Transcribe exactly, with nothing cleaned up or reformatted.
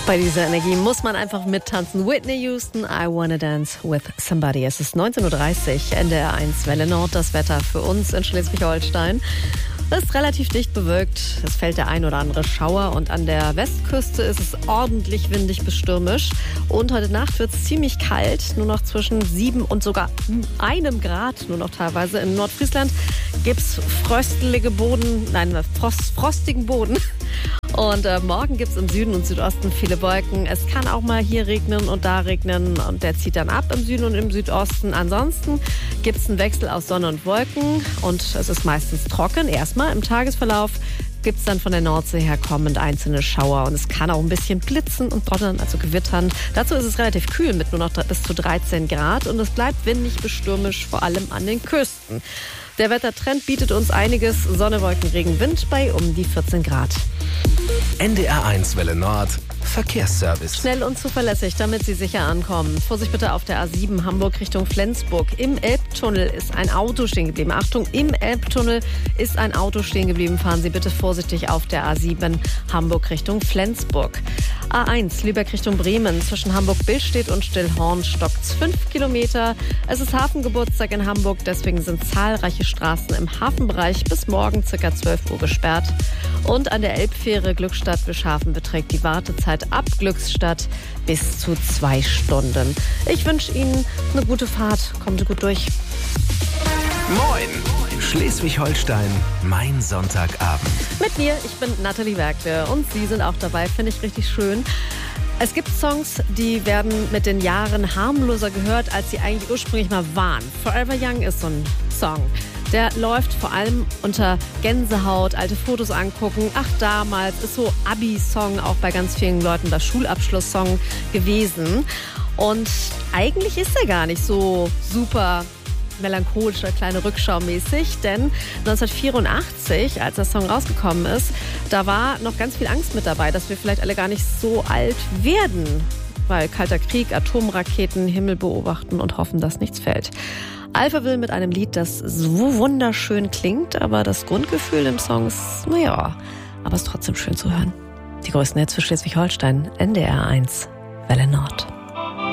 Bei dieser Energie muss man einfach mittanzen. Whitney Houston, I Wanna Dance with Somebody. Es ist neunzehn Uhr dreißig, N D R eins Welle Nord. Das Wetter für uns in Schleswig-Holstein. Es ist relativ dicht bewölkt. Es fällt der ein oder andere Schauer und an der Westküste ist es ordentlich windig bis stürmisch. Und heute Nacht wird es ziemlich kalt, nur noch zwischen sieben und sogar einem Grad, nur noch teilweise. In Nordfriesland gibt es fröstelige Boden, nein, frost, frostigen Boden. Und äh, morgen gibt es im Süden und Südosten viele Wolken. Es kann auch mal hier regnen und da regnen und der zieht dann ab im Süden und im Südosten. Ansonsten gibt es einen Wechsel aus Sonne und Wolken und es ist meistens trocken. Erstmal im Tagesverlauf gibt es dann von der Nordsee her kommend einzelne Schauer und es kann auch ein bisschen blitzen und donnern, also gewittern. Dazu ist es relativ kühl mit nur noch bis zu dreizehn Grad und es bleibt windig bis stürmisch, vor allem an den Küsten. Der Wettertrend bietet uns einiges. Sonne, Wolken, Regen, Wind bei um die vierzehn Grad. N D R eins Welle Nord Verkehrsservice. Schnell und zuverlässig, damit Sie sicher ankommen. Vorsicht bitte auf der A sieben Hamburg Richtung Flensburg. Im Elbtunnel ist ein Auto stehen geblieben. Achtung, im Elbtunnel ist ein Auto stehen geblieben. Fahren Sie bitte vorsichtig auf der A sieben Hamburg Richtung Flensburg. A eins Lübeck Richtung Bremen. Zwischen Hamburg-Billstedt und Stillhorn stockt's fünf Kilometer. Es ist Hafengeburtstag in Hamburg, deswegen sind zahlreiche Straßen im Hafenbereich bis morgen ca. zwölf Uhr gesperrt. Und an der Elbfähre Glückstadt-Wischhafen beträgt die Wartezeit ab Glückstadt bis zu zwei Stunden. Ich wünsche Ihnen eine gute Fahrt. Kommen Sie gut durch. Moin! Schleswig-Holstein, mein Sonntagabend. Mit mir, ich bin Nathalie Werkle und Sie sind auch dabei, finde ich richtig schön. Es gibt Songs, die werden mit den Jahren harmloser gehört, als sie eigentlich ursprünglich mal waren. Forever Young ist so ein Song. Der läuft vor allem unter Gänsehaut, alte Fotos angucken. Ach, damals ist so Abi-Song auch bei ganz vielen Leuten das Schulabschlusssong gewesen. Und eigentlich ist er gar nicht so super melancholisch oder kleine Rückschau mäßig, denn neunzehnhundertvierundachtzig, als der Song rausgekommen ist, da war noch ganz viel Angst mit dabei, dass wir vielleicht alle gar nicht so alt werden, weil Kalter Krieg, Atomraketen, Himmel beobachten und hoffen, dass nichts fällt. Alphaville mit einem Lied, das so wunderschön klingt, aber das Grundgefühl im Song ist, naja, aber es ist trotzdem schön zu hören. Die größten Hits für Schleswig-Holstein, N D R eins, Welle Nord.